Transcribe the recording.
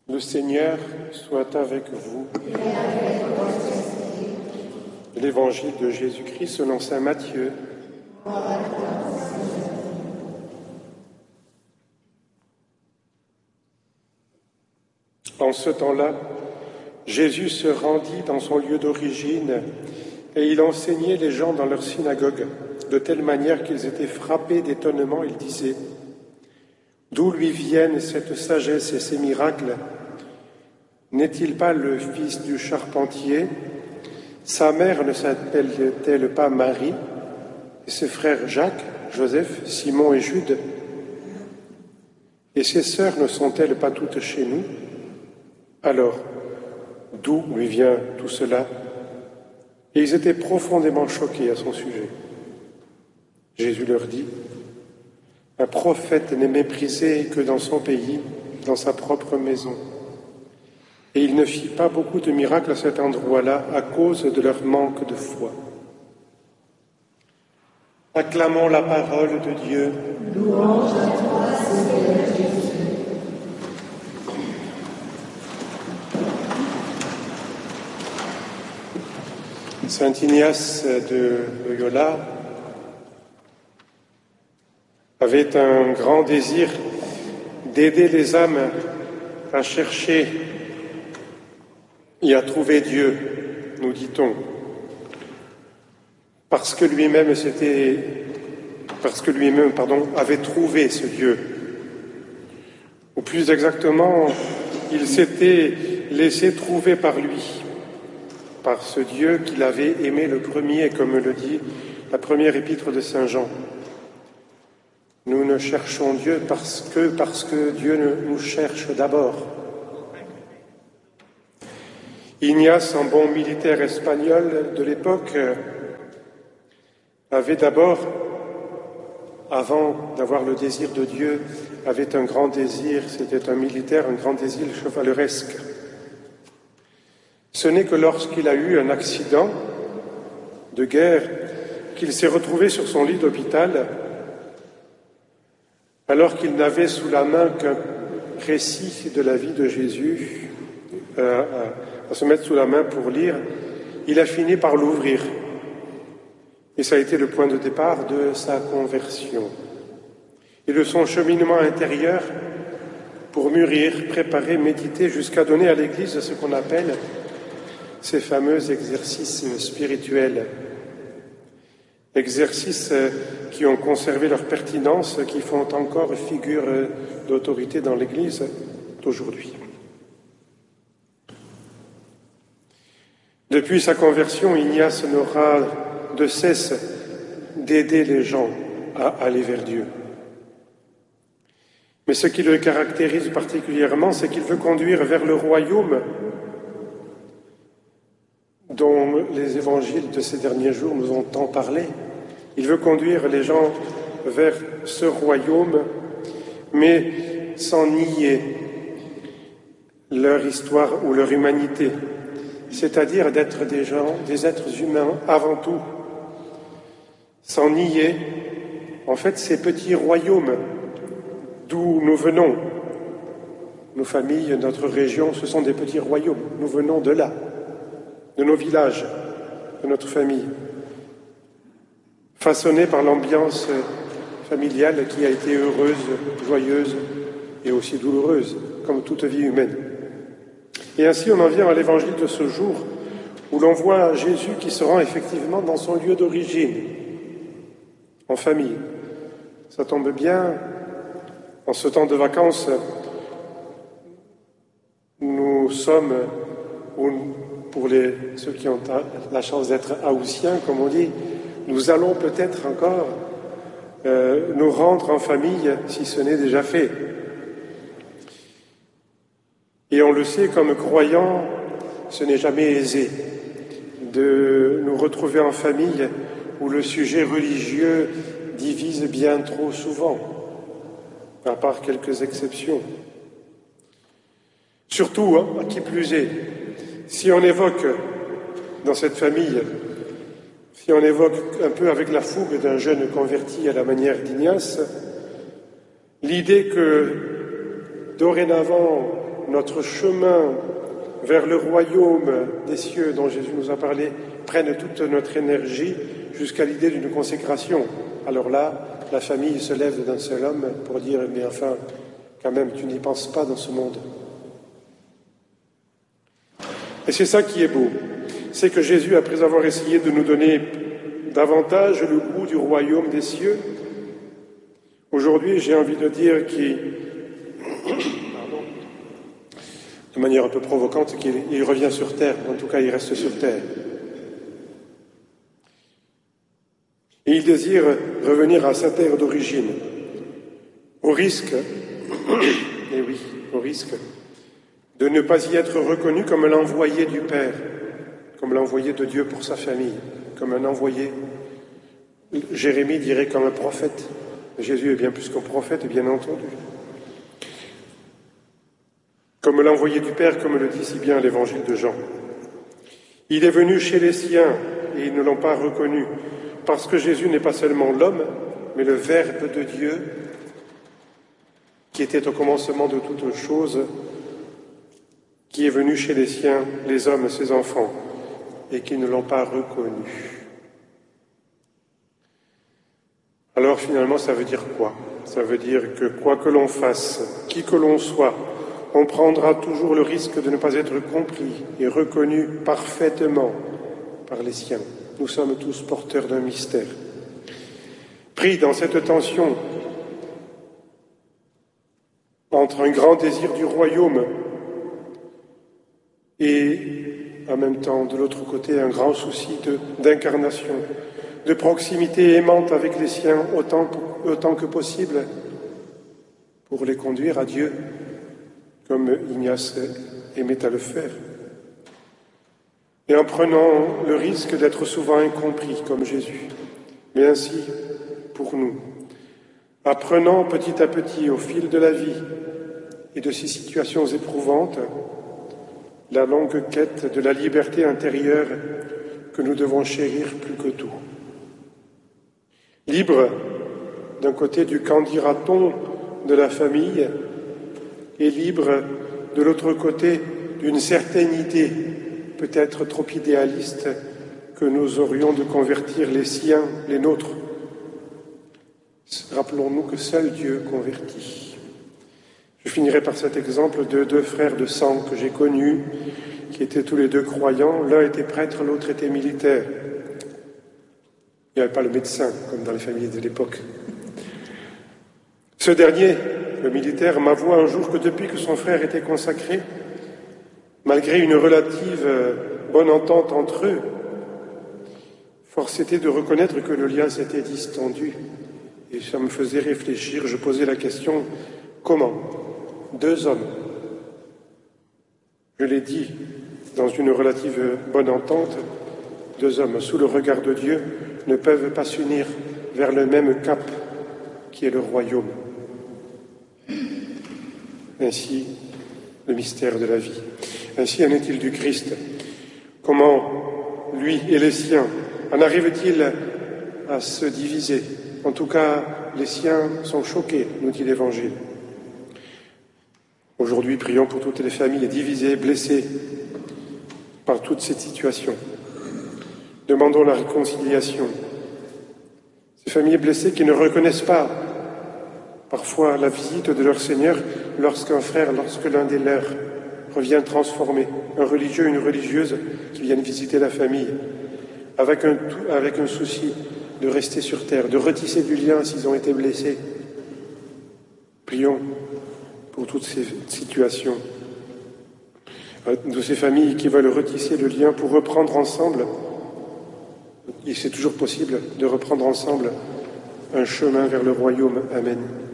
Le Seigneur soit avec vous. L'Évangile de Jésus-Christ selon saint Matthieu. En ce temps-là, Jésus se rendit dans son lieu d'origine et il enseignait les gens dans leur synagogue, de telle manière qu'ils étaient frappés d'étonnement. Il disait : d'où lui viennent cette sagesse et ces miracles ? N'est-il pas le fils du charpentier ? Sa mère ne s'appelle-t-elle pas Marie ? Et ses frères Jacques, Joseph, Simon et Jude ? Et ses sœurs ne sont-elles pas toutes chez nous ? Alors, d'où lui vient tout cela ? Et ils étaient profondément choqués à son sujet. Jésus leur dit : un prophète n'est méprisé que dans son pays, dans sa propre maison. Et il ne fit pas beaucoup de miracles à cet endroit-là à cause de leur manque de foi. Acclamons la parole de Dieu. Louange à toi, Seigneur Jésus. Saint Ignace de Loyola avait un grand désir d'aider les âmes à chercher et à trouver Dieu, nous dit-on, parce que lui-même avait trouvé ce Dieu. Ou plus exactement, il s'était laissé trouver par lui, par ce Dieu qu'il avait aimé le premier, comme le dit la première épître de Saint Jean. Nous ne cherchons Dieu parce que Dieu nous cherche d'abord. Ignace, un bon militaire espagnol de l'époque, avait d'abord, avant d'avoir le désir de Dieu, avait un grand désir, c'était un militaire, un grand désir chevaleresque. Ce n'est que lorsqu'il a eu un accident de guerre qu'il s'est retrouvé sur son lit d'hôpital, alors qu'il n'avait sous la main qu'un récit de la vie de Jésus à se mettre sous la main pour lire, il a fini par l'ouvrir. Et ça a été le point de départ de sa conversion et de son cheminement intérieur pour mûrir, préparer, méditer, jusqu'à donner à l'Église ce qu'on appelle ces fameux exercices spirituels. Exercices qui ont conservé leur pertinence, qui font encore figure d'autorité dans l'Église d'aujourd'hui. Depuis sa conversion, Ignace n'aura de cesse d'aider les gens à aller vers Dieu. Mais ce qui le caractérise particulièrement, c'est qu'il veut conduire vers le royaume dont les évangiles de ces derniers jours nous ont tant parlé. Il veut conduire les gens vers ce royaume, mais sans nier leur histoire ou leur humanité, c'est-à-dire d'être des gens, des êtres humains avant tout, sans nier, en fait, ces petits royaumes d'où nous venons. Nos familles, notre région, ce sont des petits royaumes. Nous venons de là, de nos villages, de notre famille, façonnés par l'ambiance familiale qui a été heureuse, joyeuse et aussi douloureuse, comme toute vie humaine. Et ainsi, on en vient à l'évangile de ce jour, où l'on voit Jésus qui se rend effectivement dans son lieu d'origine, en famille. Ça tombe bien, en ce temps de vacances, nous sommes, pour ceux qui ont la chance d'être haussiens, comme on dit, nous allons peut-être encore nous rendre en famille, si ce n'est déjà fait. Et on le sait, comme croyants, ce n'est jamais aisé de nous retrouver en famille où le sujet religieux divise bien trop souvent, à part quelques exceptions. Surtout, à qui plus est, si on évoque dans cette famille, si on évoque un peu avec la fougue d'un jeune converti à la manière d'Ignace, l'idée que dorénavant notre chemin vers le royaume des cieux dont Jésus nous a parlé prenne toute notre énergie jusqu'à l'idée d'une consécration. Alors là, la famille se lève d'un seul homme pour dire « Mais enfin, quand même, tu n'y penses pas dans ce monde. » Et c'est ça qui est beau. C'est que Jésus, après avoir essayé de nous donner davantage le goût du royaume des cieux, aujourd'hui, j'ai envie de dire qu'il, de manière un peu provocante, qu'il revient sur terre, en tout cas il reste sur terre. Et il désire revenir à sa terre d'origine, au risque, et oui, au risque, de ne pas y être reconnu comme l'envoyé du Père, comme l'envoyé de Dieu pour sa famille, comme un envoyé. Jérémie dirait comme un prophète. Jésus est bien plus qu'un prophète, bien entendu. Comme l'envoyé du Père, comme le dit si bien l'évangile de Jean. Il est venu chez les siens et ils ne l'ont pas reconnu, parce que Jésus n'est pas seulement l'homme, mais le Verbe de Dieu, qui était au commencement de toutes choses, qui est venu chez les siens, les hommes, ses enfants, et qui ne l'ont pas reconnu. Alors finalement, ça veut dire quoi? Ça veut dire que quoi que l'on fasse, qui que l'on soit, on prendra toujours le risque de ne pas être compris et reconnu parfaitement par les siens. Nous sommes tous porteurs d'un mystère. Pris dans cette tension entre un grand désir du royaume et en même temps, de l'autre côté, un grand souci d'incarnation, de proximité aimante avec les siens autant que possible pour les conduire à Dieu, comme Ignace aimait à le faire. Et en prenant le risque d'être souvent incompris comme Jésus, mais ainsi pour nous, apprenant petit à petit au fil de la vie et de ces situations éprouvantes, la longue quête de la liberté intérieure que nous devons chérir plus que tout. Libre, d'un côté, du qu'en dira-t-on de la famille, et libre, de l'autre côté, d'une certaine idée, peut-être trop idéaliste, que nous aurions de convertir les siens, les nôtres. Rappelons-nous que seul Dieu convertit. Je finirai par cet exemple de deux frères de sang que j'ai connus, qui étaient tous les deux croyants. L'un était prêtre, l'autre était militaire. Il n'y avait pas le médecin, comme dans les familles de l'époque. Ce dernier, le militaire, m'avoua un jour que depuis que son frère était consacré, malgré une relative bonne entente entre eux, force était de reconnaître que le lien s'était distendu. Et ça me faisait réfléchir. Je posais la question, comment ? Deux hommes, je l'ai dit, dans une relative bonne entente, deux hommes sous le regard de Dieu ne peuvent pas s'unir vers le même cap qui est le royaume. Ainsi, le mystère de la vie. Ainsi en est-il du Christ. Comment, lui et les siens, en arrive-t-il à se diviser? En tout cas, les siens sont choqués, nous dit l'Évangile. Aujourd'hui, prions pour toutes les familles divisées, blessées par toute cette situation. Demandons la réconciliation. Ces familles blessées qui ne reconnaissent pas parfois la visite de leur Seigneur lorsque l'un des leurs revient transformé, un religieux, une religieuse qui viennent visiter la famille, avec un souci de rester sur terre, de retisser du lien s'ils ont été blessés. Prions pour toutes ces situations, de ces familles qui veulent retisser le lien pour reprendre ensemble, et c'est toujours possible de reprendre ensemble un chemin vers le royaume. Amen.